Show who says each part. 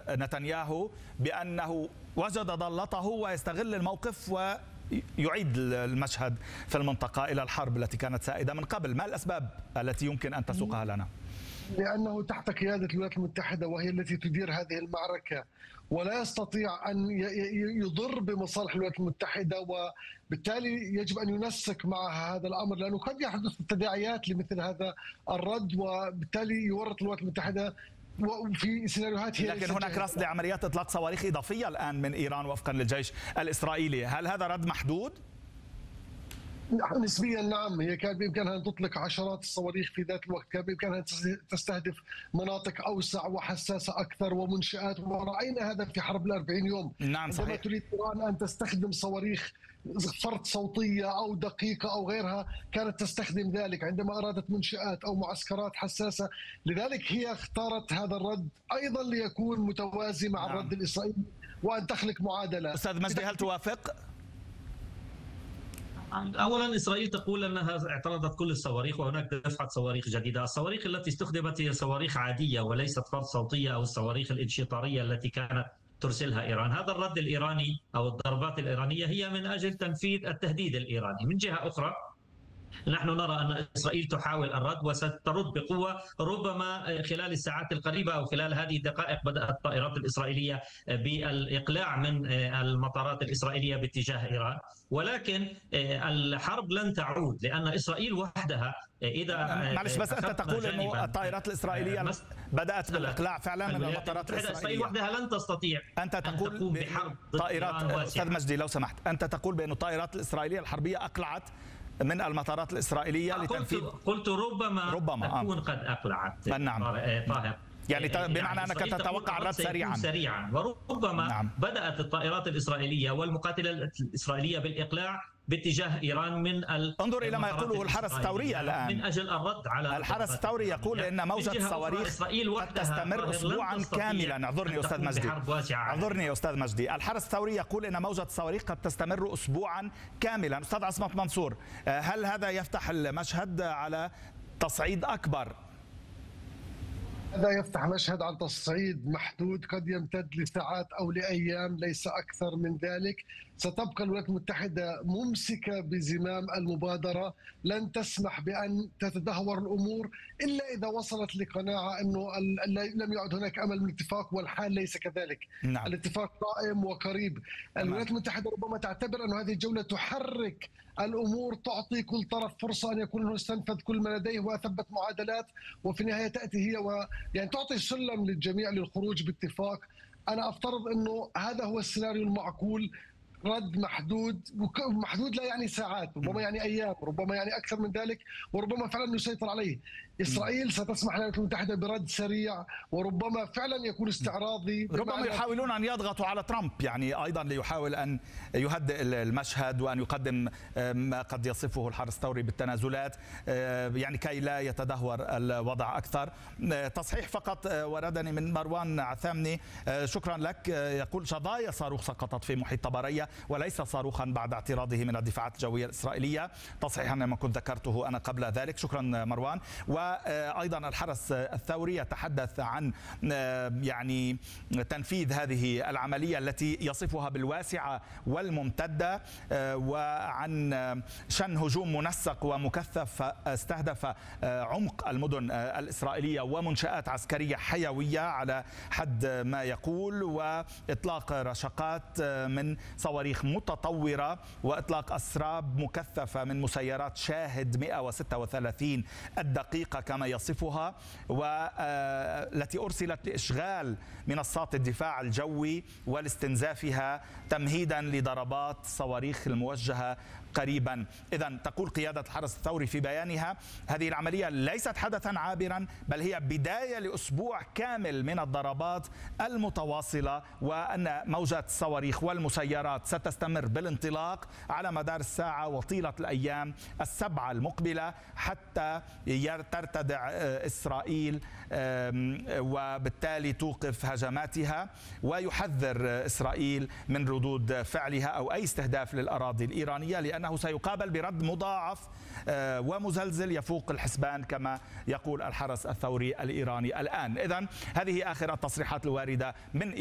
Speaker 1: نتنياهو بأنه وجد ضالته ويستغل الموقف ويعيد المشهد في المنطقة إلى الحرب التي كانت سائدة من قبل. ما الأسباب التي يمكن أن تسوقها لنا؟
Speaker 2: لأنه تحت قيادة الولايات المتحدة وهي التي تدير هذه المعركة، ولا يستطيع أن يضر بمصالح الولايات المتحدة، وبالتالي يجب أن ينسق مع هذا الأمر، لأنه قد يحدث تداعيات لمثل هذا الرد، وبالتالي يورط الولايات المتحدة وفي سيناريوهات.
Speaker 1: لكن هناك رصد لعمليات إطلاق صواريخ إضافية الآن من إيران وفقا للجيش الإسرائيلي، هل هذا رد محدود؟
Speaker 2: نسبيا نعم، هي كان بإمكانها أن تطلق عشرات الصواريخ في ذات الوقت، كان بإمكانها أن تستهدف مناطق أوسع وحساسة أكثر ومنشآت، ورأينا هذا في حرب ال40 يوم.
Speaker 1: نعم صحيح.
Speaker 2: عندما تريد إيران أن تستخدم صواريخ فرد صوتية أو دقيقة أو غيرها كانت تستخدم ذلك عندما أرادت منشآت أو معسكرات حساسة، لذلك هي اختارت هذا الرد أيضا ليكون متوازي مع الرد الإسرائيلي وأن تخلق معادلة.
Speaker 1: أستاذ مجدي، هل توافق؟
Speaker 3: اولا اسرائيل تقول انها اعترضت كل الصواريخ وهناك دفعه صواريخ جديده، الصواريخ التي استخدمت هي صواريخ عاديه وليست فرد صوتيه او الصواريخ الانشطاريه التي كانت ترسلها ايران. هذا الرد الايراني او الضربات الايرانيه هي من اجل تنفيذ التهديد الايراني. من جهه اخرى نحن نرى أن إسرائيل تحاول الرد وسترد بقوة، ربما خلال الساعات القريبة أو خلال هذه الدقائق بدأت الطائرات الإسرائيلية بالإقلاع من المطارات الإسرائيلية باتجاه إيران، ولكن الحرب لن تعود لأن إسرائيل وحدها إذا
Speaker 1: معلش بس أنت تقول أنه الطائرات الإسرائيلية بدأت بالإقلاع فعلا من المطارات الإسرائيلية.
Speaker 3: إسرائيل وحدها لن تستطيع
Speaker 1: أنت تقول
Speaker 3: بحرب
Speaker 1: طائرات، أستاذ مجدي لو سمحت، أنت تقول بأن الطائرات الإسرائيلية الحربية أقلعت من المطارات الإسرائيلية لتنفيذ.
Speaker 3: قلت ربما تكون قد أقلعت.
Speaker 1: نعم.
Speaker 3: طاهر
Speaker 1: يعني بمعنى أنك تتوقع الرد سريعا
Speaker 3: وربما بدأت الطائرات الإسرائيلية والمقاتلة الإسرائيلية بالإقلاع باتجاه إيران من
Speaker 1: انظر إلى ما يقوله الحرس الثوري الآن
Speaker 3: من أجل الرد على
Speaker 1: الحرس الثوري يقول إن موجة الصواريخ قد تستمر أسبوعا كاملا. اعذرني أستاذ مجدي، اعذرني يا أستاذ مجدي، الحرس الثوري يقول إن موجة الصواريخ قد تستمر أسبوعا كاملا. أستاذ عصمت منصور، هل هذا يفتح المشهد على تصعيد أكبر؟
Speaker 2: هذا يفتح مشهد عن تصعيد محدود قد يمتد لساعات أو لأيام، ليس أكثر من ذلك. ستبقى الولايات المتحدة ممسكة بزمام المبادرة، لن تسمح بأن تتدهور الأمور إلا إذا وصلت لقناعة أنه لم يعد هناك أمل من اتفاق، والحال ليس كذلك.
Speaker 1: نعم.
Speaker 2: الاتفاق قائم وقريب. الولايات المتحدة ربما تعتبر أن هذه الجولة تحرك الأمور، تعطي كل طرف فرصة أن يكون أنه استنفذ كل ما لديه وثبت معادلات، وفي النهاية تأتي هي يعني تعطي سلم للجميع للخروج باتفاق. أنا أفترض أنه هذا هو السيناريو المعقول، رد محدود لا يعني ساعات، ربما يعني أيام، ربما يعني أكثر من ذلك، وربما فعلا يسيطر عليه. إسرائيل ستسمح للولايات المتحدة برد سريع، وربما فعلا يكون استعراضي.
Speaker 1: ربما يحاولون أن يضغطوا على ترامب يعني أيضا ليحاول أن يهدئ المشهد وأن يقدم ما قد يصفه الحرس الثوري بالتنازلات، يعني كي لا يتدهور الوضع أكثر. تصحيح فقط وردني من مروان عثامني، شكرا لك، يقول شظايا صاروخ سقطت في محيط طبرية وليس صاروخا بعد اعتراضه من الدفاعات الجوية الإسرائيلية، تصحيحا لما كنت ذكرته أنا قبل ذلك. شكرا مروان. وأيضا الحرس الثوري يتحدث عن يعني تنفيذ هذه العملية التي يصفها بالواسعة والممتدة، وعن شن هجوم منسق ومكثف استهدف عمق المدن الإسرائيلية ومنشآت عسكرية حيوية على حد ما يقول، وإطلاق رشقات من صواريخ متطورة وإطلاق أسراب مكثفة من مسيرات شاهد 136 الدقيقة كما يصفها، والتي أرسلت لإشغال منصات الدفاع الجوي ولاستنزافها تمهيدا لضربات صواريخ الموجهة قريبا. إذن تقول قيادة الحرس الثوري في بيانها هذه العملية ليست حدثا عابرا، بل هي بداية لأسبوع كامل من الضربات المتواصلة، وأن موجات الصواريخ والمسيرات ستستمر بالانطلاق على مدار الساعة وطيلة الأيام السبعة المقبلة حتى ترتدع إسرائيل وبالتالي توقف هجماتها، ويحذر إسرائيل من ردود فعلها أو أي استهداف للأراضي الإيرانية، لأنه سيقابل برد مضاعف ومزلزل يفوق الحسبان كما يقول الحرس الثوري الإيراني الآن. إذن هذه آخر التصريحات الواردة من